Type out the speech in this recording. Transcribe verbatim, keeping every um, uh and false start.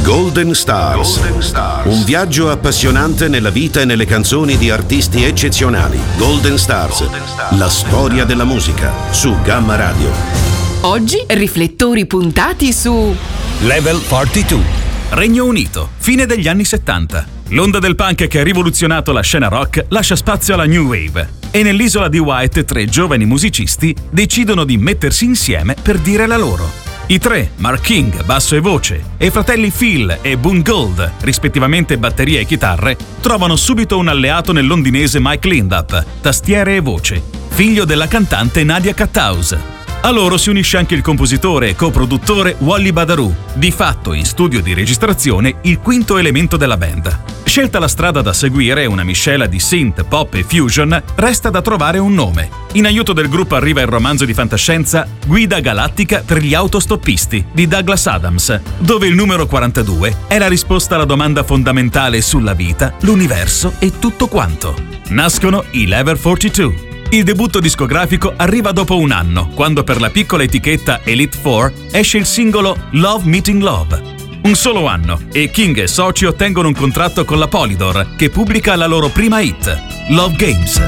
Golden Stars. Golden Stars. Un viaggio appassionante nella vita e nelle canzoni di artisti eccezionali. Golden Stars. Golden Stars. La storia della musica su Gamma Radio. Oggi riflettori puntati su Level quarantadue. Regno Unito, fine degli anni settanta. L'onda del punk che ha rivoluzionato la scena rock lascia spazio alla new wave e nell'isola di Wight tre giovani musicisti decidono di mettersi insieme per dire la loro. I tre, Mark King, basso e voce, e i fratelli Phil e Boone Gould, rispettivamente batteria e chitarre, trovano subito un alleato nel londinese Mike Lindup, tastiere e voce, figlio della cantante Nadia Cathouse. A loro si unisce anche il compositore e coproduttore Wally Badarou, di fatto in studio di registrazione il quinto elemento della band. Scelta la strada da seguire, una miscela di synth, pop e fusion, resta da trovare un nome. In aiuto del gruppo arriva il romanzo di fantascienza Guida galattica per gli autostoppisti di Douglas Adams, dove il numero quarantadue è la risposta alla domanda fondamentale sulla vita, l'universo e tutto quanto. Nascono i Level quarantadue. Il debutto discografico arriva dopo un anno, quando per la piccola etichetta Elite Four esce il singolo Love Meeting Love. Un solo anno, e King e soci ottengono un contratto con la Polydor, che pubblica la loro prima hit, Love Games.